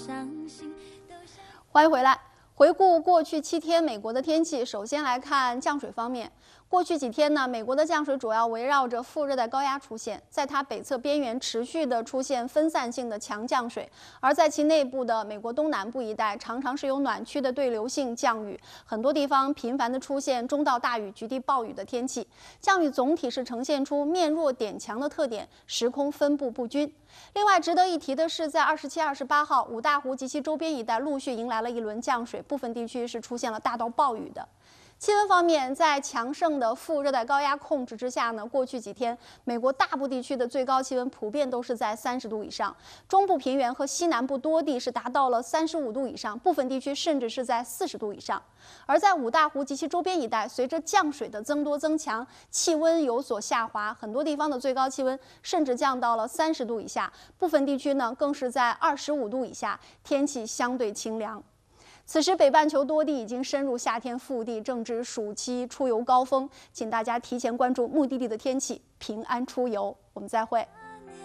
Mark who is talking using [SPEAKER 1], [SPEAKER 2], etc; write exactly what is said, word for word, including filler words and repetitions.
[SPEAKER 1] 欢迎回来。回顾过去七天美国的天气，首先来看降水方面。过去几天呢，美国的降水主要围绕着副热带高压出现，在它北侧边缘持续的出现分散性的强降水，而在其内部的美国东南部一带，常常是有暖区的对流性降雨，很多地方频繁的出现中到大雨、局地暴雨的天气。降雨总体是呈现出面弱点强的特点，时空分布不均。另外值得一提的是，在二十七、二十八号，五大湖及其周边一带陆续迎来了一轮降水，部分地区是出现了大到暴雨的。气温方面，在强盛的副热带高压控制之下呢，过去几天美国大部地区的最高气温普遍都是在三十度以上，中部平原和西南部多地是达到了三十五度以上，部分地区甚至是在四十度以上。而在五大湖及其周边一带，随着降水的增多增强，气温有所下滑，很多地方的最高气温甚至降到了三十度以下，部分地区呢更是在二十五度以下，天气相对清凉。此时，北半球多地已经深入夏天腹地，正值暑期出游高峰，请大家提前关注目的地的天气，平安出游。我们再会。